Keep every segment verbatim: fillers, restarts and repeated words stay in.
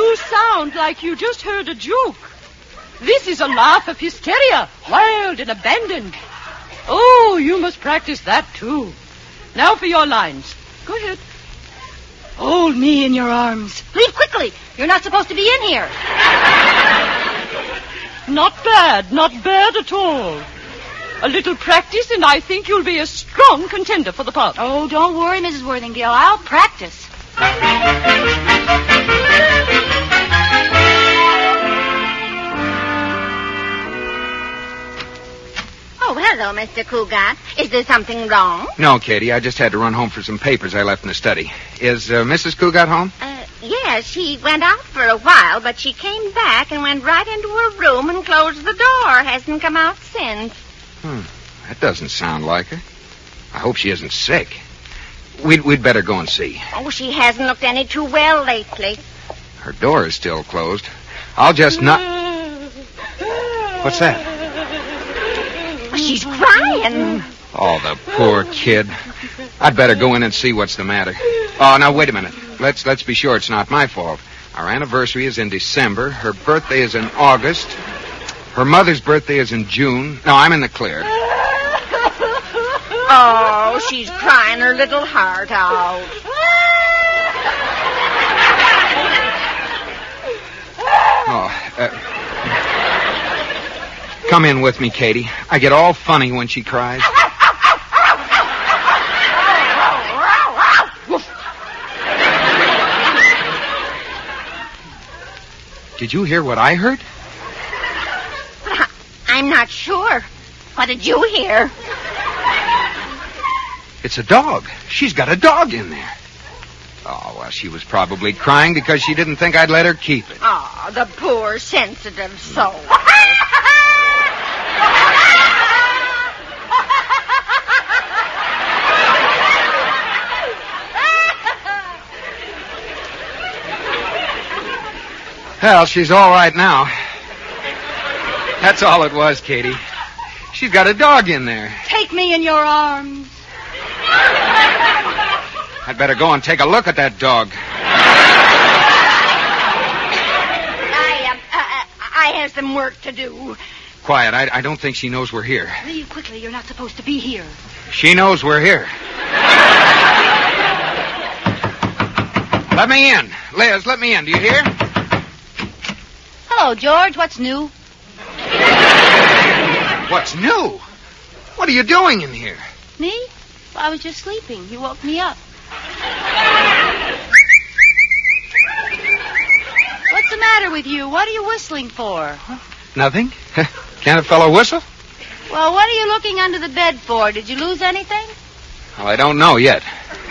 You sound like you just heard a joke. This is a laugh of hysteria, wild and abandoned. Oh, you must practice that, too. Now for your lines. Go ahead. Hold me in your arms. Leave quickly. You're not supposed to be in here. Not bad, not bad at all. A little practice, and I think you'll be a strong contender for the part. Oh, don't worry, Missus Worthingale. I'll practice. Oh, hello, Mister Cougat. Is there something wrong? No, Katie. I just had to run home for some papers I left in the study. Is uh, Missus Cougat home? Uh, yes, she went out for a while, but she came back and went right into her room and closed the door. Hasn't come out since. Hmm. That doesn't sound like her. I hope she isn't sick. We'd, we'd better go and see. Oh, she hasn't looked any too well lately. Her door is still closed. I'll just not... What's that? She's crying. Oh, the poor kid. I'd better go in and see what's the matter. Oh, now, wait a minute. Let's let's be sure it's not my fault. Our anniversary is in December. Her birthday is in August. Her mother's birthday is in June. No, I'm in the clear. Oh, she's crying her little heart out. Oh, uh... Come in with me, Katie. I get all funny when she cries. Did you hear what I heard? I'm not sure. What did you hear? It's a dog. She's got a dog in there. Oh, well, she was probably crying because she didn't think I'd let her keep it. Oh, the poor sensitive soul. Well, she's all right now. That's all it was, Katie. She's got a dog in there. Take me in your arms. I'd better go and take a look at that dog. I, uh, uh, I have some work to do. Quiet. I, I don't think she knows we're here. Leave quickly. You're not supposed to be here. She knows we're here. Let me in. Liz, let me in. Do you hear? Hello, George. What's new? What's new? What are you doing in here? Me? I was just sleeping. You woke me up. What's the matter with you? What are you whistling for? Nothing. Can't a fellow whistle? Well, what are you looking under the bed for? Did you lose anything? Well, I don't know yet.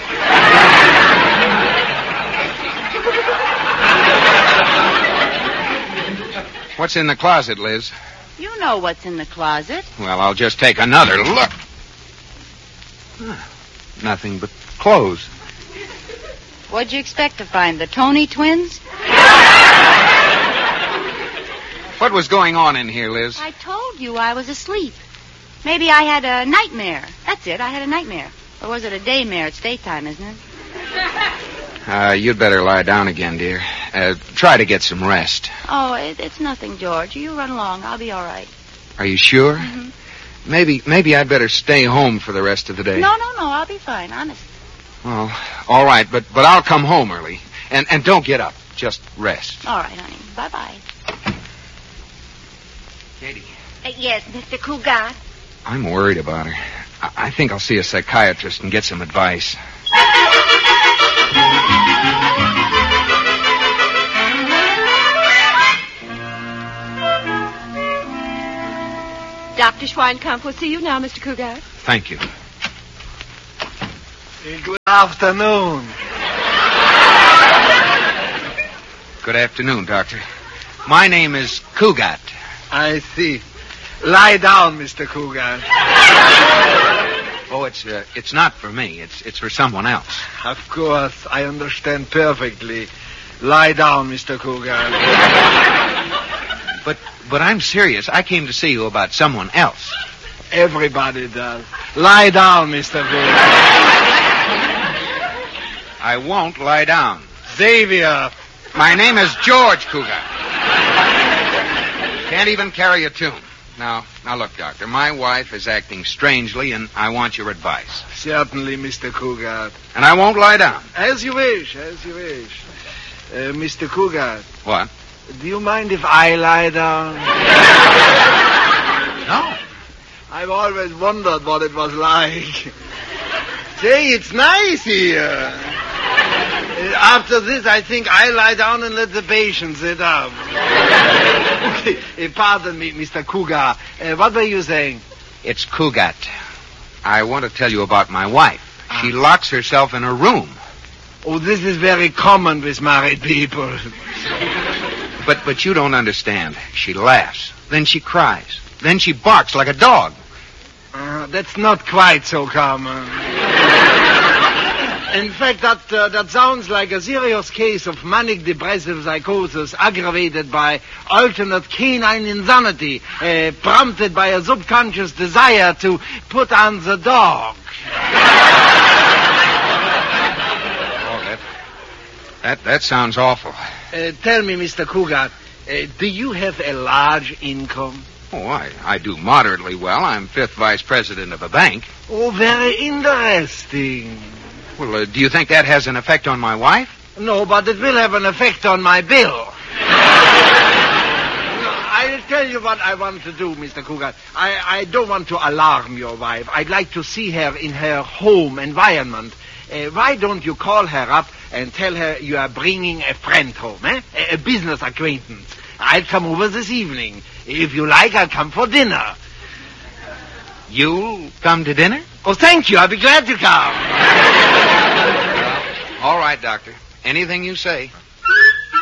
What's in the closet, Liz? You know what's in the closet. Well, I'll just take another look. Huh. Nothing but clothes. What'd you expect to find? The Tony twins? What was going on in here, Liz? I told you I was asleep. Maybe I had a nightmare. That's it. I had a nightmare. Or was it a daymare? It's daytime, isn't it? Uh, you'd better lie down again, dear. Uh, try to get some rest. Oh, it, it's nothing, George. You run along. I'll be all right. Are you sure? Mm-hmm. Maybe, maybe I'd better stay home for the rest of the day. No, no, no. I'll be fine. Honest. Well, all right, but but I'll come home early. And and don't get up. Just rest. All right, honey. Bye-bye. Katie. Uh, yes, Mister Cougat. I'm worried about her. I, I think I'll see a psychiatrist and get some advice. Doctor Schweinkamp will see you now, Mister Cougat. Thank you. Good afternoon. Good afternoon, Doctor. My name is Cougat. I see. Lie down, Mister Cougat. Oh, it's uh, it's not for me. It's it's for someone else. Of course, I understand perfectly. Lie down, Mister Cougat. But but I'm serious. I came to see you about someone else. Everybody does. Lie down, Mister Cougat. I won't lie down. Xavier, My name is George Cougar. Can't even carry a tune. Now, now look, Doctor, my wife is acting strangely, and I want your advice. Certainly, Mister Cougar. And I won't lie down. As you wish, as you wish. Uh, Mister Cougar. What? Do you mind if I lie down? No. I've always wondered what it was like. Say, it's nice here. Uh, after this, I think I lie down and let the patient sit up. Okay, uh, pardon me, Mister Cougar. Uh, what were you saying? It's Cougat. I want to tell you about my wife. Ah. She locks herself in her room. Oh, this is very common with married people. But but you don't understand. She laughs. Then she cries. Then she barks like a dog. Uh, that's not quite so common. In fact, that uh, that sounds like a serious case of manic depressive psychosis aggravated by alternate canine insanity, uh, prompted by a subconscious desire to put on the dog. Oh, that, that, that sounds awful. Uh, tell me, Mister Cougar, uh, do you have a large income? Oh, I, I do moderately well. I'm fifth vice president of a bank. Oh, very interesting. Well, uh, do you think that has an effect on my wife? No, but it will have an effect on my bill. No, I'll tell you what I want to do, Mister Cougar. I, I don't want to alarm your wife. I'd like to see her in her home environment. Uh, why don't you call her up and tell her you are bringing a friend home, eh? A, a business acquaintance. I'll come over this evening. If you like, I'll come for dinner. You'll come to dinner? Oh, thank you. I'll be glad to come. All right, Doctor. Anything you say.